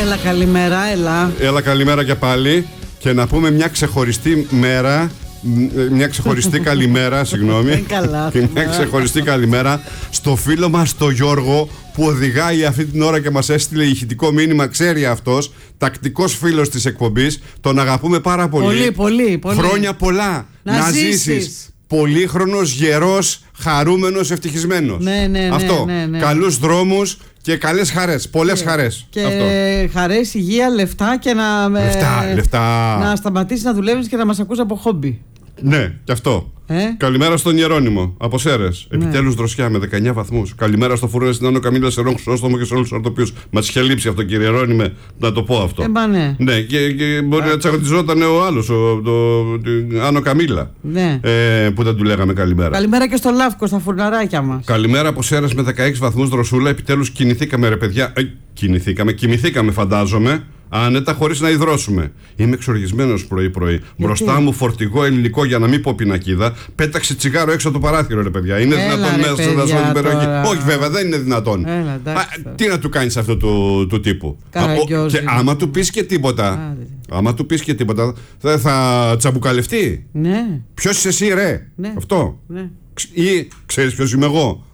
Έλα, καλημέρα, έλα. Έλα, καλημέρα και πάλι. Και να πούμε μια ξεχωριστή μέρα. Μια ξεχωριστή καλημέρα, συγγνώμη. Και μια ξεχωριστή καλημέρα στο φίλο μας τον Γιώργο, που οδηγάει αυτή την ώρα και μας έστειλε ηχητικό μήνυμα. Ξέρει αυτός, τακτικός φίλος της εκπομπής. Τον αγαπούμε πάρα πολύ. Πολύ. Χρόνια πολλά να ζήσεις. Πολύχρονος, γερός, χαρούμενος, ευτυχισμένος. Ναι. Αυτό. Καλούς δρόμους και καλές χαρές. Πολλές χαρές. Και χαρές, υγεία, λεφτά και λεφτά. να σταματήσεις να δουλεύεις και να μας ακούς από χόμπι. Ναι, και αυτό. Καλημέρα στον Ιερώνυμο από Σέρρες. Επιτέλους δροσιά με 19 βαθμούς. Καλημέρα στο Φούρνο, στην Άνω Καμίλα, σε Ρόν Χρυσόστομο και σε όλους τους ορτοποιούς. Μας είχε λείψει αυτό, κύριε Ιερώνυμε, να το πω αυτό. Ναι, και μπορεί να τσακωτιζόταν ο άλλος, Άνω Καμίλα. Ναι. Που δεν του λέγαμε καλημέρα. Καλημέρα και στο Λάφκο, στα φουρναράκια μας. Καλημέρα από Σέρρες με 16 βαθμούς δροσούλα. Επιτέλους κινηθήκαμε, ρε παιδιά. Κοιμηθήκαμε, φαντάζομαι. Άνετα, χωρίς να υδρώσουμε. Είμαι εξοργισμένος πρωί-πρωί. Μπροστά μου φορτηγό ελληνικό, για να μην πω πινακίδα. Πέταξε τσιγάρο έξω από το παράθυρο, ρε παιδιά. Είναι δυνατόν μέσα σε δασμόνη περιοχή? Όχι, βέβαια, δεν είναι δυνατόν. Τι να του κάνεις αυτό του τύπου? Και άμα του πεις και τίποτα, θα τσαμπουκαλευτεί. Ναι. Ποιος είσαι εσύ, ρε? Αυτό. Ή ξέρεις ποιος είμαι εγώ?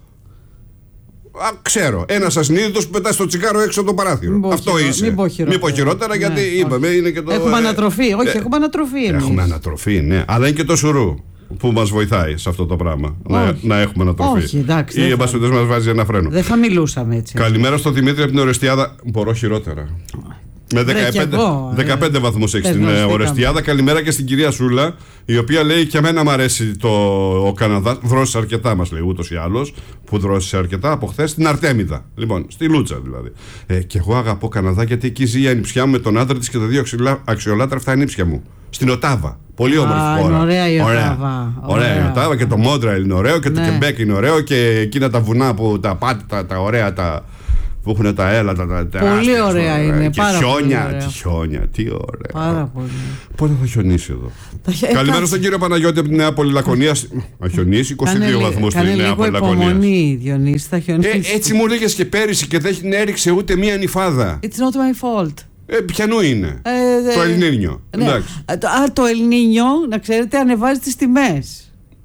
Ξέρω. Ένας ασυνείδητος που πετάει στο τσιγάρο έξω από το παράθυρο. Αυτό είσαι. Μην πω χειρότερα, γιατί είπαμε είναι και το. Έχουμε ανατροφή. Όχι, έχουμε ανατροφή εμείς. Έχουμε ανατροφή, ναι. Αλλά είναι και το σουρού που μας βοηθάει σε αυτό το πράγμα. Να έχουμε ανατροφή. Όχι, εντάξει. Ή εν πάση περιπτώσει μας βάζει ένα φρένο. Δεν θα μιλούσαμε έτσι. Καλημέρα στο Δημήτρη από την Ορεστιάδα. Μπορώ χειρότερα. Με 15 βαθμούς έχει στην Ορεστιάδα. Καλημέρα και στην κυρία Σούλα, η οποία λέει: και εμένα μου αρέσει ο Καναδάς. Δρόσησε αρκετά, μας λέει, ούτως ή άλλως. Που δρόσησε αρκετά από χθες στην Αρτέμιδα. Λοιπόν, στη Λούτσα δηλαδή. Και εγώ αγαπώ Καναδά, γιατί εκεί ζει η ανιψιά μου με τον άντρα της και τα δύο αξιολάτραυτα ανήψια μου. Στην Οτάβα. Πολύ όμορφη χώρα. Ωραία η Οτάβα. Ωραία η Οτάβα, και το Μόντρεαλ είναι ωραίο, και το Κεμπέκ είναι ωραίο, και εκείνα τα βουνά που τα ωραία που έχουν τα έλατα. Πολύ ωραία είναι. Και χιόνια, τι ωραία. Πάρα πολύ. Πότε θα χιονίσει εδώ? Καλημέρα στον κύριο Παναγιώτη από τη Νέα Πολυλακωνία. Θα χιονίσει 22 βαθμούς στη Νέα Πολυλακωνία. Υπομονή, Διονύση, θα χιονίσει. Έτσι μου έλεγες και πέρυσι και δεν έριξε ούτε μία νυφάδα. It's not my fault. Ποιανού είναι? Το Ελνίνιο. Το Ελνίνιο, να ξέρετε, ανεβάζει τις τιμές.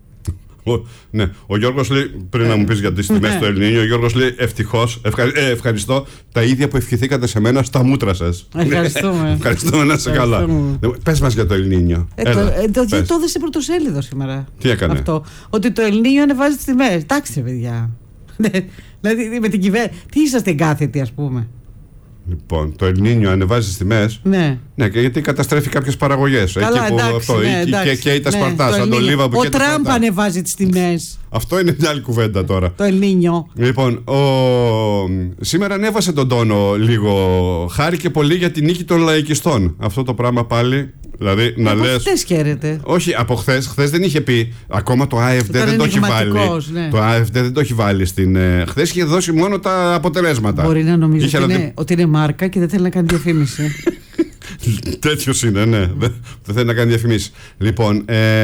Ναι, ο Γιώργος λέει, πριν να μου πεις για τις τιμές του Ελνίνιο, ο Γιώργος λέει: ευτυχώς, ευχαριστώ, τα ίδια που ευχηθήκατε σε μένα στα μούτρα σας. Ευχαριστούμε. Ευχαριστούμε, να είσαι καλά. Πες μας για το Ελνίνιο. Το έδωσε πρωτοσέλιδο σήμερα. Τι έκανε? Αυτό, ότι το Ελνίνιο ανεβάζει τις τιμές. Εντάξει, παιδιά. Δηλαδή με την κυβέρνηση. Τι είσαστε εγκάθετοι, ας πούμε? Λοιπόν, το Ελνίνιο ανεβάζει τις τιμές. Ναι. Ναι, και γιατί καταστρέφει κάποιες παραγωγές. Καλά, εκεί που εντάξει, αυτό, ναι, τα Σπαρτά, σαν το Λίβα που ο Τραμπ ανεβάζει τις τιμές. Αυτό είναι μια άλλη κουβέντα τώρα. Το Ελνίνιο. Λοιπόν, σήμερα ανέβασε τον τόνο λίγο. Χάρηκε πολύ για την νίκη των λαϊκιστών. Αυτό το πράγμα πάλι. Δηλαδή, να λες. Από χθες χαίρεται. Όχι, από χθες. Χθες δεν είχε πει. Ακόμα το AfD δεν το έχει βάλει. Ναι. Το AfD δεν το έχει βάλει στην. Χθες είχε δώσει μόνο τα αποτελέσματα. Μπορεί να νομίζει ότι είναι μάρκα και δεν θέλει να κάνει διαφήμιση. Τέτοιος είναι, ναι. Δεν θέλει να κάνει διαφημίσεις. Λοιπόν,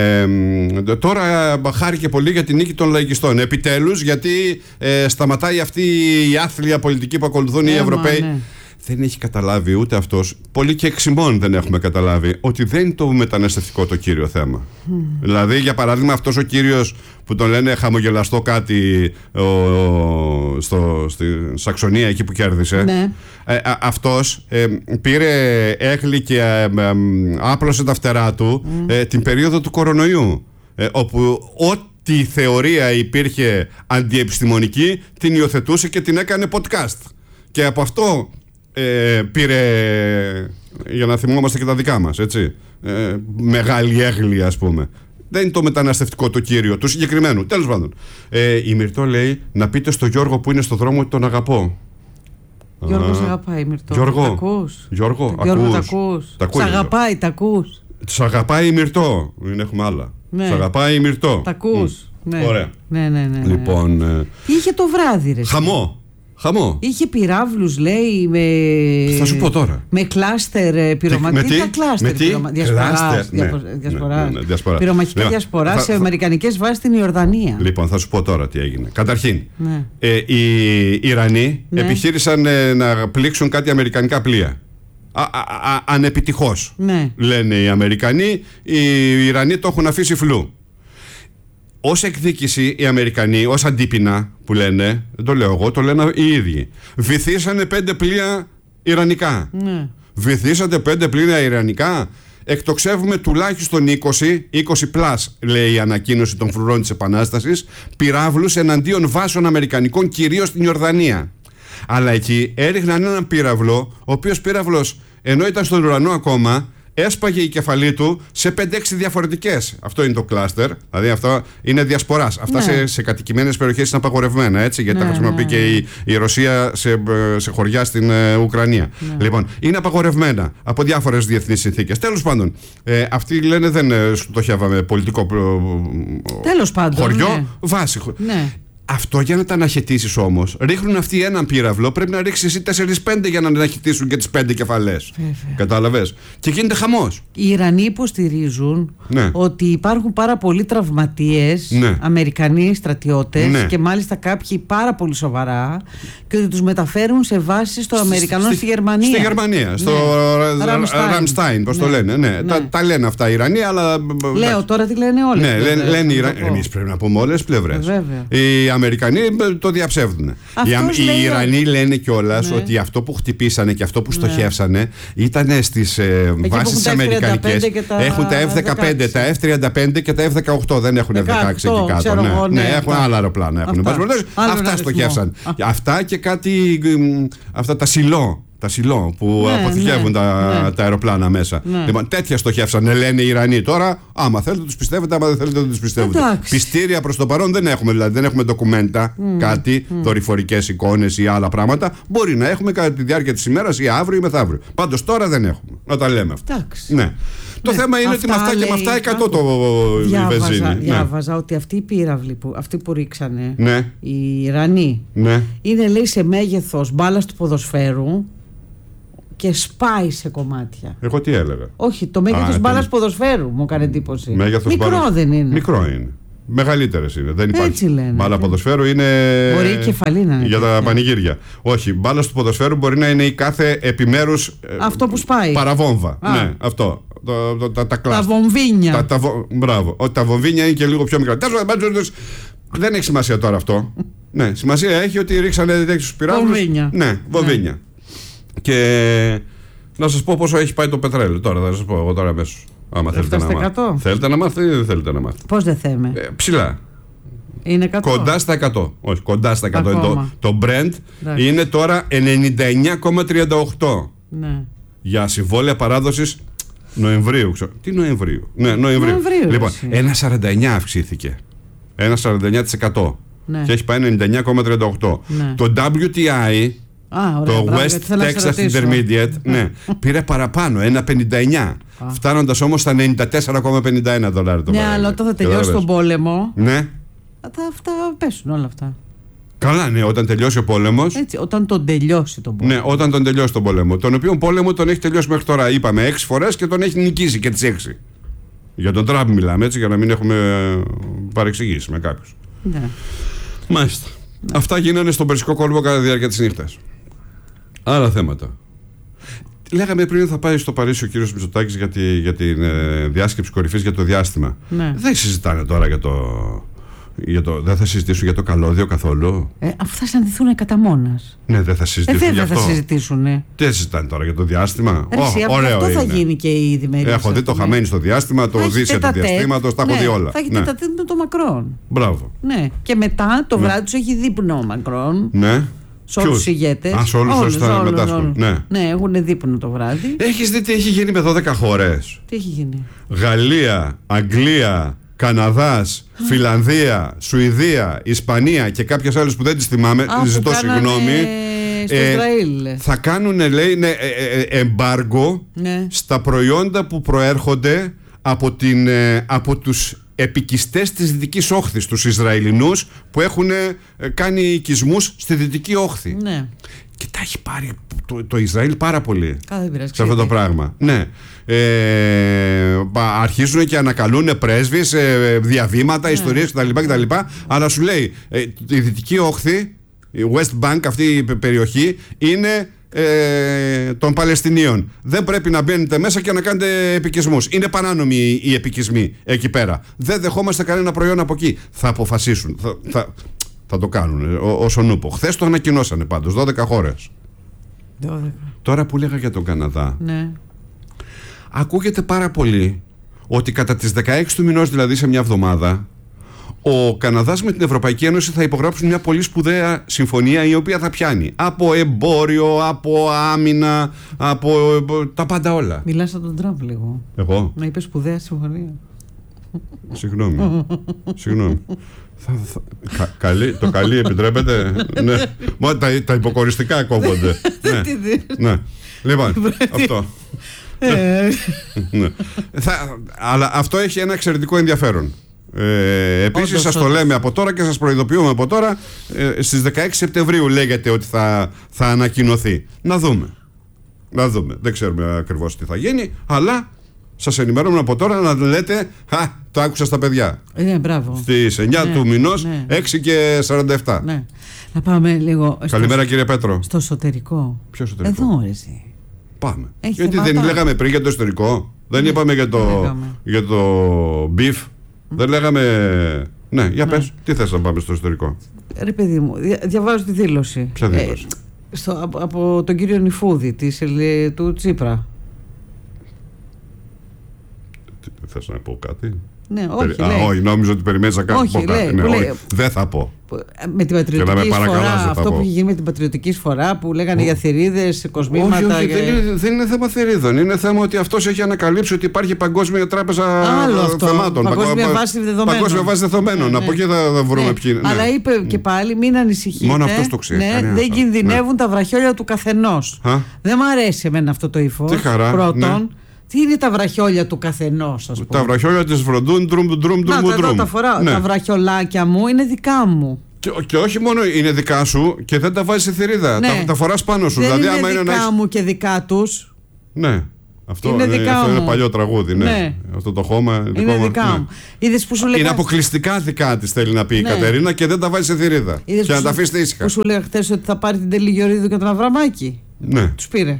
τώρα χάρηκε πολύ για την νίκη των λαϊκιστών. Επιτέλους, γιατί σταματάει αυτή η άθλια πολιτική που ακολουθούν οι Ευρωπαίοι. Ναι. Δεν έχει καταλάβει ούτε αυτός, πολλοί και εξημών δεν έχουμε καταλάβει, ότι δεν είναι το μεταναστευτικό το κύριο θέμα. Δηλαδή, για παράδειγμα, αυτός ο κύριος που τον λένε χαμογελαστό κάτι στη Σαξονία, εκεί που κέρδισε, ναι. Αυτός έκλει και άπλωσε τα φτερά του την περίοδο του κορονοϊού, όπου ό,τι θεωρία υπήρχε αντιεπιστημονική την υιοθετούσε και την έκανε podcast. Και από αυτό πήρε, για να θυμόμαστε και τα δικά μας, έτσι, μεγάλη έγκλη, ας πούμε. Δεν είναι το μεταναστευτικό το κύριο του συγκεκριμένου. Τέλος πάντων, η Μυρτώ λέει να πείτε στο Γιώργο που είναι στο δρόμο ότι τον αγαπώ. Γιώργος αγαπάει, Μυρτώ. Γιώργο, τα ακούς? Γιώργο, Σ' αγαπάει, τα ακούς? Σ' αγαπάει η Μυρτώ. Δεν έχουμε άλλα. Ναι. Σ' αγαπάει η Μυρτώ. Τα ακούς? Ναι. Ωραία. Ναι. Λοιπόν, τι είχε το βράδυ, ρε? Χαμό. Είχε πυράβλους, λέει, θα σου πω τώρα. με κλάστερ πυρομαχικά. Διασπορά. Πυρομαχικά διασπορά σε αμερικανικές βάσεις στην Ιορδανία. Λοιπόν, θα σου πω τώρα τι έγινε. Καταρχήν, οι Ιρανοί επιχείρησαν να πλήξουν κάτι αμερικανικά πλοία. ανεπιτυχώς. Ναι. Λένε οι Αμερικανοί, οι Ιρανοί το έχουν αφήσει φλού. Ως εκδίκηση οι Αμερικανοί, ως αντίπεινα που λένε, δεν το λέω εγώ, το λένε οι ίδιοι, βυθίσανε 5 πλοία Ιρανικά. Ναι. Βυθίσατε 5 πλοία Ιρανικά. Εκτοξεύουμε τουλάχιστον 20 πλάς, λέει η ανακοίνωση των φρουρών της Επανάστασης, πυράβλους εναντίον βάσεων αμερικανικών, κυρίως στην Ιορδανία. Αλλά εκεί έριχναν έναν πύραυλο, ο οποίος πύραυλος, ενώ ήταν στον ουρανό ακόμα, έσπαγε η κεφαλή του σε 5-6 διαφορετικές. Αυτό είναι το κλάστερ, δηλαδή αυτό είναι διασποράς. Αυτά σε κατοικημένες περιοχές είναι απαγορευμένα, έτσι, γιατί τα χρησιμοποιεί και η Ρωσία σε χωριά στην Ουκρανία. Λοιπόν, είναι απαγορευμένα από διάφορες διεθνείς συνθήκες. Τέλος πάντων, αυτοί λένε δεν στοχεύαμε πολιτικό χωριό, βάση. Ναι. Αυτό για να τα αναχαιτήσεις όμως, ρίχνουν αυτοί έναν πύραυλο, πρέπει να ρίξεις εσύ 4-5 για να αναχαιτήσουν και τις 5 κεφαλές. Κατάλαβες. Και γίνεται χαμός. Οι Ιρανοί υποστηρίζουν ότι υπάρχουν πάρα πολλοί τραυματίες, Αμερικανοί στρατιώτες, και μάλιστα κάποιοι πάρα πολύ σοβαρά, και ότι τους μεταφέρουν σε βάσεις των Αμερικανών στη Γερμανία. Στη Γερμανία, στο Ραμστάιν, πώς το λένε. Τα λένε αυτά οι Ιρανοί, αλλά. Λέω τώρα τι λένε όλοι. Λένε οι Ιρανοί. Εμείς πρέπει να πούμε όλες τις πλευρές. Οι Αμερικανοί το διαψεύδουν. Οι Ιρανοί λένε κιόλας ότι αυτό που χτυπήσανε και αυτό που στοχεύσανε ήταν στις βάσεις τις αμερικανικές. Έχουν τα F-15, τα F-35 και τα F-18. Δεν έχουν F-16 εκεί κάτω. Ναι, έχουν άλλα αεροπλάνα. Αυτά στοχεύσαν. Αυτά και κάτι. Αυτά τα σιλό. Τα σιλό που αποθηκεύουν τα αεροπλάνα μέσα. Λοιπόν, τέτοια στοχεύσαν, λένε οι Ιρανοί. Τώρα, άμα θέλετε τους πιστεύετε, άμα δεν θέλετε δεν τους πιστεύετε. Πιστήρια προς το παρόν δεν έχουμε, δηλαδή δεν έχουμε ντοκουμέντα, κάτι, δορυφορικές εικόνες ή άλλα πράγματα. Μπορεί να έχουμε κατά τη διάρκεια της ημέρας ή αύριο ή μεθαύριο. Πάντως τώρα δεν έχουμε. Να τα λέμε αυτά. Ναι. Το θέμα είναι ότι με αυτά και με αυτά 100 το βενζίνη. Διάβαζα ότι αυτοί οι πύραυλοι, αυτοί που ρίξανε, οι Ιρανοί, είναι, λέει, σε μέγεθος μπάλας του ποδοσφαίρου και σπάει σε κομμάτια. Εγώ τι έλεγα. Όχι, το μέγεθος μπάλας ποδοσφαίρου μου έκανε εντύπωση. Μικρό δεν είναι. Μικρό είναι. Μεγαλύτερες είναι. Δεν υπάρχει. Έτσι λένε. Μπάλα ποδοσφαίρου είναι. Μπορεί η κεφαλή να είναι. Για τα πανηγύρια. Όχι, μπάλα του ποδοσφαίρου μπορεί να είναι η κάθε επιμέρους. Αυτό που σπάει. Παραβόμβα. Ναι, αυτό. Τα βομβίνια. Μπράβο. Τα βομβίνια είναι και λίγο πιο μικρά. Δεν έχει σημασία τώρα αυτό. Ναι, σημασία έχει ότι ρίξανε τέτοιους πυράβλους. Βομβίνια. Ναι, βομβίνια. Και να σας πω πόσο έχει πάει το πετρέλαιο. Τώρα θα σας πω εγώ τώρα αμέσως. Άμα θέλετε να μάθετε. Θέλετε να μάθετε ή δεν θέλετε να μάθετε. Πώς δεν θέμε. Ψηλά. Είναι 100. Κοντά στα 100. Όχι, κοντά στα 100. Το Brent είναι τώρα 99,38. Ναι. Για συμβόλαια παράδοσης Νοεμβρίου. Τι Νοεμβρίου. Ναι, Νοεμβρίου. Λοιπόν, 1,49 αυξήθηκε. 1,49%. Ναι. Και έχει πάει 99,38. Ναι. Το WTI, το West Texas Intermediate, πήρε παραπάνω, 1,59. Φτάνοντας όμως στα $94,51 το βαρέλ. Ναι, αλλά όταν θα τελειώσει τον πόλεμο, θα πέσουν όλα αυτά. Καλά, ναι, όταν τελειώσει ο πόλεμος. Έτσι, όταν τον τελειώσει τον πόλεμο. Ναι, όταν τον τελειώσει τον πόλεμο. Τον οποίο πόλεμο τον έχει τελειώσει μέχρι τώρα, είπαμε, 6 φορές και τον έχει νικήσει και τις 6. Για τον Τραμπ μιλάμε, έτσι, για να μην έχουμε παρεξηγήσει με κάποιους. Ναι. Μάλιστα. Ναι. Αυτά γίνανε στον Περσικό κόλπο κατά τη διάρκεια της νύχτας. Άλλα θέματα. Λέγαμε πριν θα πάει στο Παρίσι ο κύριος Μητσοτάκης για τη διάσκεψη κορυφής για το διάστημα. Ναι. Δεν συζητάνε τώρα δεν θα συζητήσουν για το καλώδιο καθόλου. Αφού θα συναντηθούν κατά μόνας. Ναι, δεν θα συζητήσουν. Δεν θα συζητήσουν. Τι συζητάνε τώρα για το διάστημα. Ωραίο αυτό θα γίνει και η διμερής. Έχω δει το Χαμένι στο διάστημα, το Οδύσσια του διαστήματος, τα έχω δει όλα. Θα έχει τετατέτ με το Μακρόν. Μπράβο. Ναι. Και μετά το βράδυ τους έχει δείπνο ο Μακρόν. Ναι. Σε όλους τους ηγέτες. Σε όλους θα μετάσχουν. Ναι, έχουν δείπνο το βράδυ. Έχεις δει τι έχει γίνει με 12 χώρες. Τι έχει γίνει. Γαλλία, Αγγλία, Καναδάς, Φιλανδία, Σουηδία, Ισπανία και κάποιες άλλες που δεν τις θυμάμαι, ζητώ συγγνώμη. Στο Ισραήλ. Θα κάνουν, λέει, εμπάργκο στα προϊόντα που προέρχονται από τους επικιστές της Δυτικής Όχθης, τους Ισραηλινούς που έχουν κάνει οικισμούς στη Δυτική Όχθη. Ναι. Και τα έχει πάρει το Ισραήλ πάρα πολύ σε αυτό το πράγμα. Ναι. Αρχίζουν και ανακαλούν πρέσβεις, διαβήματα, ιστορίες κτλ. Αλλά σου λέει η Δυτική Όχθη, η West Bank, αυτή η περιοχή είναι των Παλαιστινίων. Δεν πρέπει να μπαίνετε μέσα και να κάνετε επικισμούς. Είναι παράνομοι οι επικισμοί εκεί πέρα. Δεν δεχόμαστε κανένα προϊόν από εκεί. Θα αποφασίσουν. Θα το κάνουν όσο νούπο. Χθες το ανακοινώσανε πάντως. 12 χώρες. 12. Τώρα που λέγα για τον Καναδά, ναι. Ακούγεται πάρα πολύ ότι κατά τις 16 του μηνός, δηλαδή σε μια εβδομάδα, ο Καναδάς με την Ευρωπαϊκή Ένωση θα υπογράψουν μια πολύ σπουδαία συμφωνία, η οποία θα πιάνει από εμπόριο, από άμυνα, από τα πάντα όλα. Μιλάς σαν τον Τραμπ λίγο. Εγώ? Να είπε σπουδαία συμφωνία. Συγγνώμη. Το καλή επιτρέπεται. Ναι. Τα υποκοριστικά κόβονται. Ναι. Λοιπόν, αυτό. Αλλά αυτό έχει ένα εξαιρετικό ενδιαφέρον. Επίσης σας το λέμε από τώρα και σας προειδοποιούμε από τώρα. Στις 16 Σεπτεμβρίου λέγεται ότι θα ανακοινωθεί. Να δούμε. Δεν ξέρουμε ακριβώς τι θα γίνει, αλλά σας ενημερώνουμε από τώρα να λέτε το άκουσα στα παιδιά. Μπράβο. Στις 9 του μηνός, 6 και 47. Ναι. Να πάμε λίγο. Καλημέρα κύριε Πέτρο. Στο εσωτερικό. Ποιο εσωτερικό? Εδώ εσύ. Πάμε. Γιατί δεν λέγαμε πριν για το εσωτερικό? Δεν είπαμε για το beef? Δεν λέγαμε. Ναι, για πες, τι θες να πάμε στο εσωτερικό? Ρε παιδί μου, διαβάζω τη δήλωση. Ποια δήλωση? Από τον κύριο Νιφούδη του Τσίπρα. Θες να πω κάτι? Ναι, όχι, νόμιζα ότι περιμένεις να κάνω κάτι. Δεν θα πω. Με την πατριωτική εισφορά, αυτό που είχε γίνει με την πατριωτική εισφορά που λέγανε για θηρίδες, κοσμήματα. Όχι, δεν είναι θέμα θηρίδων. Είναι θέμα ότι αυτός έχει ανακαλύψει ότι υπάρχει παγκόσμια τράπεζα θεμάτων. Παγκόσμια βάση δεδομένων. Από εκεί θα βρούμε ποιοι. Αλλά είπε και πάλι, μην ανησυχείτε. Μόνο αυτός το ξέρει. Δεν κινδυνεύουν τα βραχιόλια του καθενός. Δεν μ' αρέσει εμένα αυτό το ύφος. Τι χαρά. Πρώτον. Τι είναι τα βραχιόλια του καθενός, ας πούμε? Τα βραχιόλια της Βροντούν, ντρουμ. Τα φοράω. Τα βραχιολάκια μου είναι δικά μου. Και όχι μόνο είναι δικά σου και δεν τα βάζεις σε θηρίδα. Τα φοράς πάνω σου. Δεν είναι δικά μου και δικά τους. Ναι. Αυτό είναι παλιό τραγούδι. Ναι. Αυτό το χώμα είναι δικά μου. Είναι αποκλειστικά δικά της, θέλει να πει η Κατερίνα, και δεν τα βάζει σε θηρίδα. Και να τα αφήσετε ήσυχα. Που σου λέγα χθες ότι θα πάρει την Τέλη Γεωργίδου και τον Αβραμάκη. Ναι. Τους πήρε.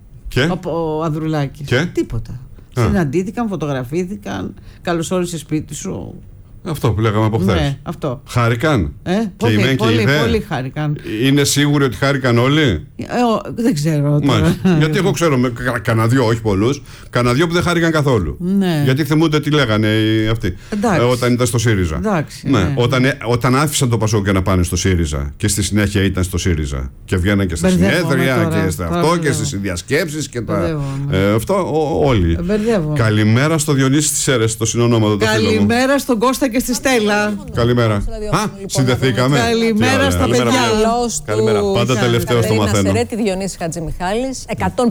Ο Ανδρουλάκης. Τίποτα. Συναντήθηκαν, φωτογραφήθηκαν. Καλώς όρισε σπίτι σου. Αυτό που λέγαμε από χθες. Ναι, αυτό. Χάρηκαν. Πολύ χάρηκαν. Είναι σίγουροι ότι χάρηκαν όλοι? Δεν ξέρω. Γιατί εγώ ξέρω κανένα δυο, όχι πολλούς, κανένα δυο που δεν χάρηκαν καθόλου. Ναι. Γιατί θυμούνται τι λέγανε αυτοί όταν ήταν στο ΣΥΡΙΖΑ. Εντάξει, ναι. Όταν άφησαν το Πασόκ για να πάνε στο ΣΥΡΙΖΑ και στη συνέχεια ήταν στο ΣΥΡΙΖΑ και βγαίναν και στα συνέδρια και στα αυτό και στις συνδιασκέψεις και τα. Αυτό όλοι. Καλημέρα στο Διονύση της Σέρες, το συνονόματο του φίλου μου. Καλημέρα στον Κώστα και στη Στέλλα. Καλημέρα. Συνδεθήκαμε. Καλημέρα στα παιδιά. Καλημέρα. Πάντα τελευταίο στο μαθαίνω. Σερέτη, Διονύση Χατζημιχάλης,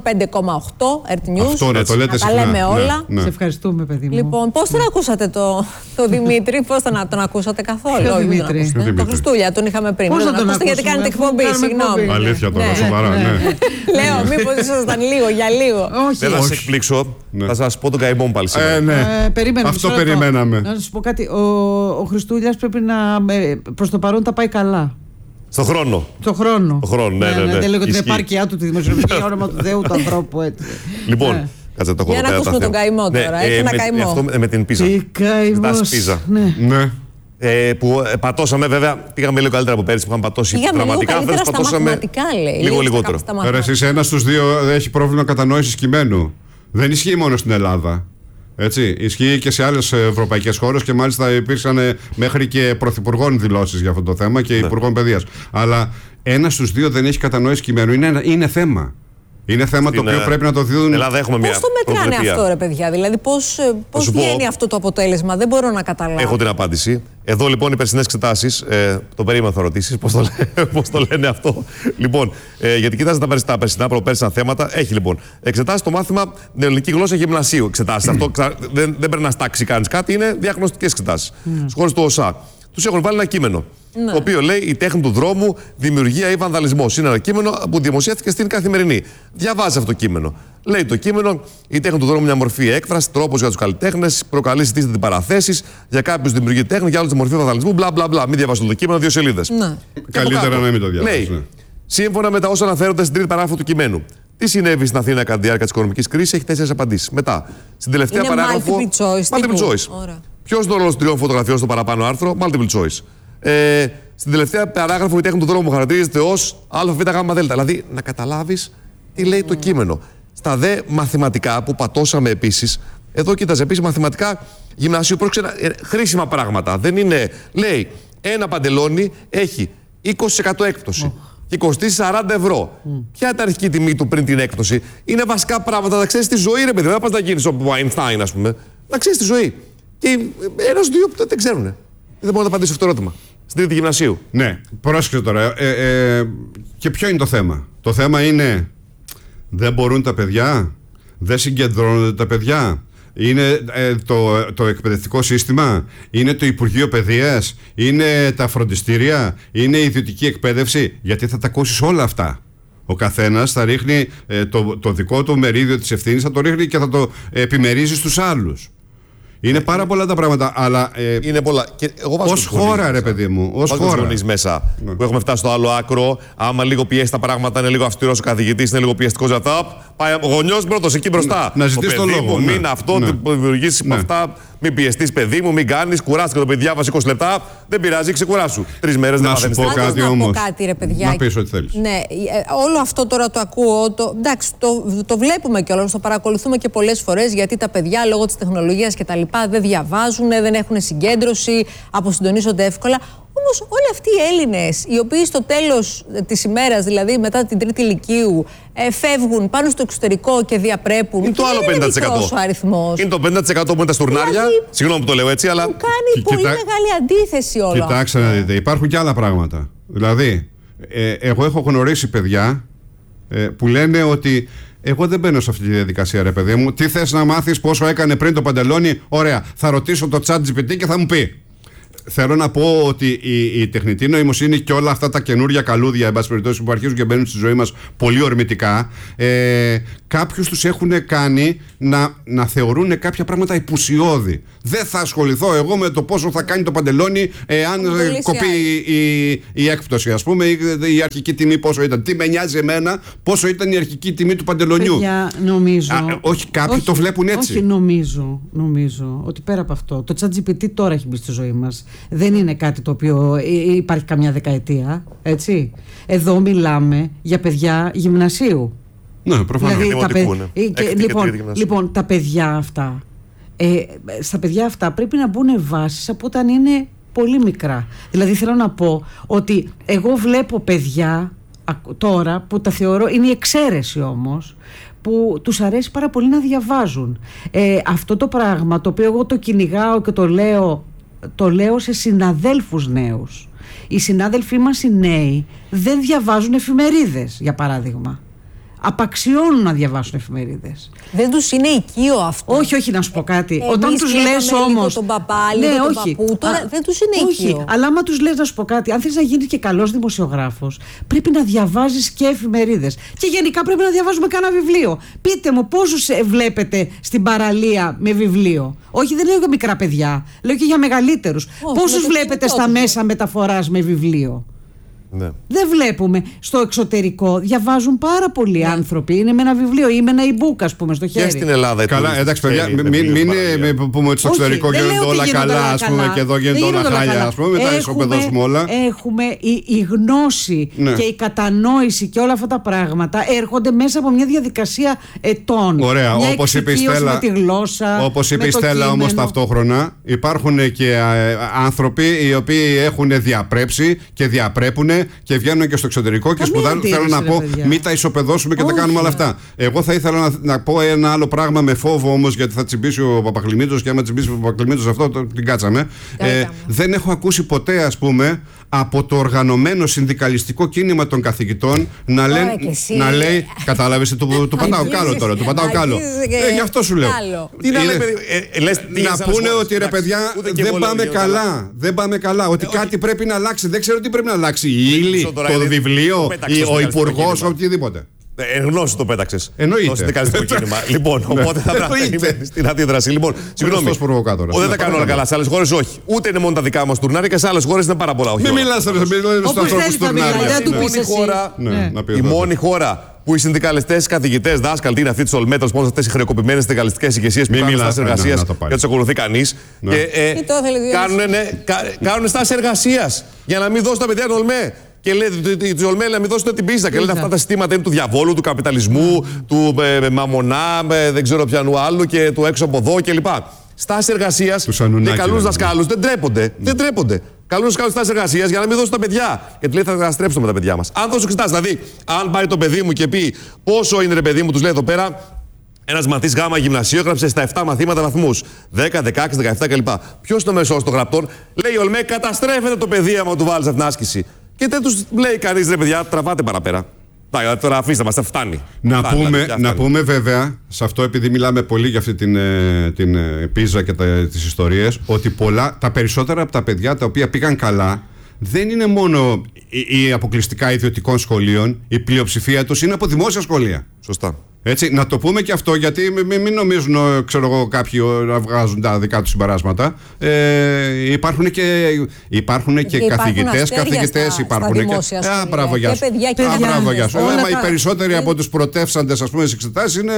105,8 Earth News. Αυτό το λέτε συχνά. Τα λέμε όλα. Σε ευχαριστούμε, παιδί μου. Λοιπόν, πώς τον ακούσατε το Δημήτρη, πώς τον ακούσατε καθόλου? Ποιο Δημήτρη? Το Χριστούλια τον είχαμε πριν. Πώς τον τον ακούσατε? Γιατί κάνετε εκπομπή, συγγνώμη. Αλήθεια τώρα, σοβαρά. Λέω, μήπως ήσασταν λίγο για λίγο. Δεν θα σας εκπλήξω. Θα σας πω τον καημό μου πάλι σήμερα. Αυτό περιμέναμε. Να σας πω κάτι. Ο Χριστούλιας πρέπει να. Προς το παρόν τα πάει καλά. Στο χρόνο. Ναι. Δεν λέω την επάρκειά του, τη δημοσιονομική όνομα του Θεού, του ανθρώπου, έτσι. Λοιπόν, κάτσε το για να ακούσουμε τον καημό τώρα. Έχει ένα καημό. Αυτό με την πίζα. Τι καημός. Ναι. Που πατώσαμε, βέβαια, πήγαμε λίγο καλύτερα από πέρυσι που είχαμε πατώσει δραματικά. Πήγαμε λίγο πατώσαμε λίγο λιγότερο. Εσείς ένας στους δύο έχει πρόβλημα κατανόησης κειμένου. Δεν ισχύει μόνο στην Ελλάδα. Έτσι, ισχύει και σε άλλες ευρωπαϊκές χώρες και μάλιστα υπήρξαν μέχρι και πρωθυπουργών δηλώσεις για αυτό το θέμα και υπουργών παιδείας. Αλλά ένας στους δύο δεν έχει κατανόηση κειμένου. Είναι θέμα. Είναι θέμα το οποίο πρέπει να το δουν. Πώς το μετράνε αυτό, ρε παιδιά? Δηλαδή, πώς βγαίνει αυτό το αποτέλεσμα? Δεν μπορώ να καταλάβω. Έχω την απάντηση. Εδώ λοιπόν οι περσινές εξετάσεις, το περίμενα θα ρωτήσεις, πώς το λένε αυτό. Λοιπόν, γιατί κοίταζε τα περσινά προπέρσινα θέματα. Έχει λοιπόν εξετάσεις το μάθημα νεοελληνική γλώσσα γυμνασίου. Εξετάσεις. Αυτό δεν πρέπει να στάξει κανείς κάτι, είναι διαγνωστικές εξετάσεις. Στις χώρες του ΟΣΑ. Τους έχουν βάλει ένα κείμενο. Το οποίο λέει η τέχνη του δρόμου, δημιουργία ή βανδαλισμός. Είναι ένα κείμενο που δημοσιεύτηκε στην Καθημερινή. Διαβάζει αυτό το κείμενο. Λέει το κείμενο: η τέχνη του δρόμου μια μορφή έκφραση, τρόπος για τους καλλιτέχνες, προκαλεί συζητήσεις αντιπαραθέσεις, για κάποιους δημιουργεί τέχνη, για άλλους τη μορφή βανδαλισμού, μπλα μπλα μπλα. Μην διαβάσω το κείμενο, 2 σελίδες. Καλύτερα να μην το διαβάσει. Σύμφωνα με τα όσα αναφέρονται στην τρίτη παράγραφο του κειμένου. Τι συνέβη στην Αθήνα κατά τη διάρκεια της οικονομικής κρίσης, έχει 4 απαντήσεις. Μετά, στην τελευταία παράγραφο. Multiple choice. Ποιος είναι ο ρόλος των 3 φωτογραφιών στο παραπάνω άρθρο, multiple choice. Στην τελευταία παράγραφο, η τέχνη του δρόμου χαρακτηρίζεται ως ΑΒΓΔ. Δηλαδή, να καταλάβεις τι λέει το κείμενο. Στα δε μαθηματικά που πατώσαμε επίσης, εδώ κοίταζε επίσης μαθηματικά γυμνασίου, πρόκειται χρήσιμα πράγματα. Δεν είναι, λέει, ένα παντελόνι έχει 20% έκπτωση. Και κοστίζει 40 ευρώ. Ποια ήταν η αρχική τιμή του πριν την έκπτωση? Είναι βασικά πράγματα, να ξέρεις τη ζωή, ρε παιδί. Δεν πας να γίνεις ο Einstein, ας πούμε. Να ξέρεις τη ζωή. Και ένας-δύο που δεν ξέρουν. Δεν μπορώ να απαντήσω αυτό το ερώτημα. Στην τρίτη γυμνασίου. Ναι, πρόσεξε τώρα. Και ποιο είναι το θέμα? Το θέμα είναι δεν μπορούν τα παιδιά, δεν συγκεντρώνονται τα παιδιά. Είναι το εκπαιδευτικό σύστημα, είναι το Υπουργείο Παιδείας, είναι τα φροντιστήρια, είναι η ιδιωτική εκπαίδευση. Γιατί θα τα ακούσεις όλα αυτά. Ο καθένας θα ρίχνει το δικό του μερίδιο της ευθύνης, θα το ρίχνει και θα το επιμερίζει στους άλλους. Είναι πάρα πολλά τα πράγματα, αλλά είναι πολλά. Ως χώρα, ρε παιδί μου, ως χώρα. Μέσα, που έχουμε φτάσει στο άλλο άκρο. Άμα λίγο πιέσει τα πράγματα, είναι λίγο αυστηρός ο καθηγητής, είναι λίγο πιεστικός για τα. Πάει ο γονιός πρώτος εκεί μπροστά. Να ζητήσει το λόγο. Μην αυτό, δημιουργήσει με αυτά. Μην πιεστείς, παιδί μου, μην κάνεις. Κουράστηκε το παιδί, διάβασε 20 λεπτά. Δεν πειράζει, ξεκουράσου. 3 μέρες δεν μαθαίνεις. Να σου πω κάτι όμως. Να πω κάτι, ρε παιδιά. Να πεις ό,τι θέλεις. Ναι, όλο αυτό τώρα το ακούω. Εντάξει, το βλέπουμε κιόλας, το παρακολουθούμε και πολλές φορές, γιατί τα παιδιά λόγω της τεχνολογίας και τα λοιπά δεν διαβάζουν, δεν έχουν συγκέντρωση, αποσυντονίζονται εύκολα. Όμως όλοι αυτοί οι Έλληνες, οι οποίοι στο τέλος της ημέρας, δηλαδή μετά την τρίτη λυκείου, φεύγουν πάνω στο εξωτερικό και διαπρέπουν. Είναι το άλλο 50%. Αριθμός. Είναι το 50% που είναι τα στουρνάρια. Δηλαδή, συγγνώμη που το λέω έτσι, αλλά. Μου κάνει πολύ μεγάλη αντίθεση όλο. Κοιτάξτε να δείτε, υπάρχουν και άλλα πράγματα. Δηλαδή, εγώ έχω γνωρίσει παιδιά που λένε ότι εγώ δεν μπαίνω σε αυτή τη διαδικασία, ρε παιδί μου. Τι θες να μάθεις, πόσο έκανε πριν το παντελόνι? Ωραία, θα ρωτήσω το ChatGPT και θα μου πει. Θέλω να πω ότι η τεχνητή νοημοσύνη και όλα αυτά τα καινούργια καλούδια, εν πάση περιπτώσει, που αρχίζουν και μπαίνουν στη ζωή μας πολύ ορμητικά, κάποιους τους έχουν κάνει να θεωρούν κάποια πράγματα υπουσιώδη. Δεν θα ασχοληθώ εγώ με το πόσο θα κάνει το παντελόνι αν κοπεί η έκπτωση, ας πούμε, η αρχική τιμή πόσο ήταν. Τι με νοιάζει εμένα πόσο ήταν η αρχική τιμή του παντελονιού? Παιδιά, νομίζω. Όχι, κάποιοι το βλέπουν έτσι. Όχι, νομίζω ότι πέρα από αυτό, το ChatGPT τώρα έχει μπει στη ζωή μας. Δεν είναι κάτι το οποίο υπάρχει καμιά δεκαετία, έτσι. Εδώ μιλάμε για παιδιά γυμνασίου. Ναι, προφανώς. Λοιπόν, τα παιδιά αυτά, στα παιδιά αυτά πρέπει να μπουν βάσεις από όταν είναι πολύ μικρά. Δηλαδή θέλω να πω ότι εγώ βλέπω παιδιά τώρα που τα θεωρώ, είναι η εξαίρεση όμως, που τους αρέσει πάρα πολύ να διαβάζουν. Αυτό το πράγμα το οποίο εγώ το κυνηγάω και το λέω σε συναδέλφους νέους. Οι συνάδελφοί μας οι νέοι δεν διαβάζουν εφημερίδες, για παράδειγμα. Απαξιώνουν να διαβάσουν εφημερίδες. Δεν τους είναι οικείο αυτό. Όχι, να σου πω κάτι. Όταν τους λες όμως. Τον παπά, λίγο τον παππού, τώρα δεν τους είναι οικείο. Όχι, αλλά άμα τους λες, να σου πω κάτι, αν θες να γίνεις και καλός δημοσιογράφος, πρέπει να διαβάζεις και εφημερίδες. Και γενικά πρέπει να διαβάζουμε κάνα βιβλίο. Πείτε μου, πόσους βλέπετε στην παραλία με βιβλίο? Όχι, δεν λέω για μικρά παιδιά, λέω και για μεγαλύτερους. Πόσους βλέπετε στα μέσα μεταφοράς με βιβλίο? Ναι. Δεν βλέπουμε. Στο εξωτερικό διαβάζουν πάρα πολλοί άνθρωποι. Είναι με ένα βιβλίο ή με ένα e-book, ας πούμε, στο χέρι. Και στην Ελλάδα. Καλά, εντάξει, παιδιά, μην πούμε ότι στο εξωτερικό γίνονται όλα καλά, ας πούμε, και εδώ γίνονται όλα χάλια, ας πούμε, μετά ισοπεδώσουμε όλα. Έχουμε η γνώση και η κατανόηση και όλα αυτά τα πράγματα έρχονται μέσα από μια διαδικασία ετών. Ωραία, όπως είπε η Στέλλα, όμως ταυτόχρονα υπάρχουν και άνθρωποι οι οποίοι έχουν διαπρέψει και διαπρέπουν και βγαίνουν και στο εξωτερικό και σπουδάζουν. Θέλω να πω, μην τα ισοπεδώσουμε και τα κάνουμε όλα αυτά. Εγώ θα ήθελα να πω ένα άλλο πράγμα με φόβο όμως, γιατί θα τσιμπήσει ο Παπαχλημίτος και άμα τσιμπήσει ο Παπαχλημίτος αυτό, την κάτσαμε. Δεν έχω ακούσει ποτέ, ας πούμε, από το οργανωμένο συνδικαλιστικό κίνημα των καθηγητών να λέει. Κατάλαβες, του πατάω κάλο τώρα. Του πατάω κάλο. Γι' αυτό σου λέω. Να πούνε ότι ρε παιδιά δεν πάμε καλά. Ότι κάτι πρέπει να αλλάξει. Δεν ξέρω τι πρέπει να αλλάξει. Η ύλη, το βιβλίο, ο υπουργός, οτιδήποτε. Γνώση το πέταξες. Εννοείται. Το συνδικαλιστικό κίνημα. Λοιπόν, οπότε θα πρέπει στην αντίδραση. Λοιπόν, συγγνώμη. Δεν τα κάνω όλα καλά. Σε άλλες χώρες όχι. Ούτε είναι μόνο τα δικά μας τουρνάρια και σε άλλες χώρες είναι πάρα πολλά. Μην μιλάς στους ανθρώπους τουρνάρια. Η μόνη χώρα που οι συνδικαλιστές, οι καθηγητές, δάσκαλοι, τι είναι αυτοί τις ολμέτρες, πώς αυτές οι χρεοκοπημένες συνδικαλιστικές ηγεσίες που κάνουν στάσεις εργασίας και τους ακολουθεί κανείς. Κάνουν στάσεις εργασίας για να μην δώσουν τα παιδιά ολμέ. Και λέει τη Ολμέ να μην δώσουν την πίστα. Και λένε αυτά τα συστήματα είναι του διαβόλου, του καπιταλισμού, του μαμονά, δεν ξέρω ποιανού άλλου και του έξω από εδώ κλπ. Στάσεις εργασίας και καλούς δασκάλους δεν τρέπονται. Δεν τρέπονται. Καλούς δασκάλους στάσεις εργασίας για να μην δώσουν τα παιδιά. Γιατί λέει θα καταστρέψουμε τα παιδιά μας. Αν δώσω εξετάσεις, δηλαδή, αν πάει το παιδί μου και πει πόσο είναι ρε παιδί μου, τους λέει εδώ πέρα. Ένας μαθητής γάμα γυμνασίου έγραψε στα 7 μαθήματα βαθμούς. 10, 16, 17 κλπ. Ποιος είναι το μέσο όρο των γραπτών? Λέει η Ολμέ, καταστρέφεται το παιδί άμα του βάλει αυτήν την άσκηση. Και δεν τους λέει κανείς ρε παιδιά, τραβάτε παραπέρα. Τώρα αφήστε μας, φτάνει. Να πούμε βέβαια, σε αυτό επειδή μιλάμε πολύ για αυτή την πίζα και τις ιστορίες, ότι τα περισσότερα από τα παιδιά τα οποία πήγαν καλά δεν είναι μόνο οι αποκλειστικά ιδιωτικών σχολείων, η πλειοψηφία τους είναι από δημόσια σχολεία. Σωστά. Έτσι, να το πούμε και αυτό, γιατί μην νομίζουν κάποιοι να βγάζουν τα δικά τους συμπεράσματα. Υπάρχουν και καθηγητές, υπάρχουν και μπράβο για σου. Οι περισσότεροι από τους πρωτεύσαντες, ας πούμε, στις εξετάσεις είναι.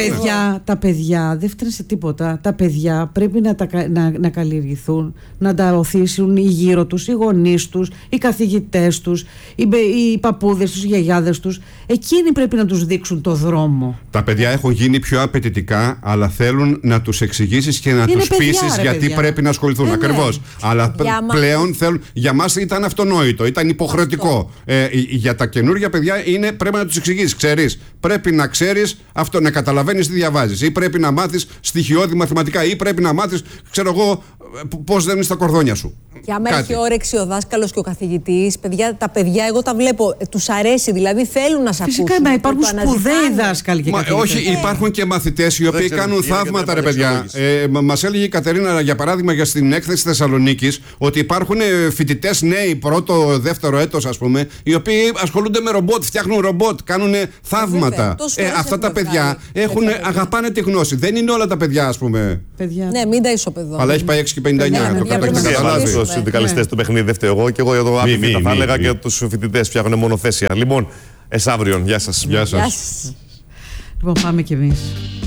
Τα παιδιά δεν φταίνουν σε τίποτα. Τα παιδιά πρέπει να καλλιεργηθούν, να τα οθήσουν οι γύρω τους, οι γονείς τους, οι καθηγητές τους, οι παππούδες τους, οι γιαγιάδες τους. Εκείνοι πρέπει να τους δείξουν το δρόμο. Τα παιδιά έχουν γίνει πιο απαιτητικά, αλλά θέλουν να τους εξηγήσεις και να τους πείσεις γιατί πρέπει να ασχοληθούν. Ακριβώς. Αλλά πλέον θέλουν. Για μας ήταν αυτονόητο, ήταν υποχρεωτικό. Για τα καινούργια παιδιά πρέπει να τους εξηγήσεις. Ξέρεις, πρέπει να ξέρεις αυτό, να καταλαβαίνεις τι διαβάζεις. Ή πρέπει να μάθεις στοιχειώδη μαθηματικά, ή πρέπει να μάθεις, ξέρω εγώ, πώς δένεις τα κορδόνια σου. Και άμα έχει όρεξη ο δάσκαλος και ο καθηγητής, τα παιδιά, εγώ τα βλέπω, τους αρέσει, δηλαδή θέλουν να σε ακούσουν. Φυσικά, υπάρχουν σπουδαίοι δάσκαλοι και καθηγητές. Όχι, υπάρχουν και μαθητές οι οποίοι κάνουν θαύματα, ρε παιδιά. Μας έλεγε η Κατερίνα, για παράδειγμα, στην έκθεση Θεσσαλονίκης, ότι υπάρχουν φοιτητές νέοι, πρώτο, δεύτερο έτος, ας πούμε, οι οποίοι ασχολούνται με ρομπότ, φτιάχνουν ρομπότ, κάνουν θαύματα. Αυτά τα παιδιά αγαπάνε τη γνώση. Δεν είναι όλα τα παιδιά, ας πούμε. Ναι, μην τα ισοπεδώνουμε. Αλλά έχει πάει 6 και 59. Το καταλάβει. Τους συνδικαλιστές του παιχνίδι δεν φταίω εγώ και εγώ για το άπειρο θα έλεγα και τους φοιτητές φτιάχνουν μονοθέσια. Λοιπόν, αύριον. Γεια σας. Λοιπόν, πάμε κι εμείς.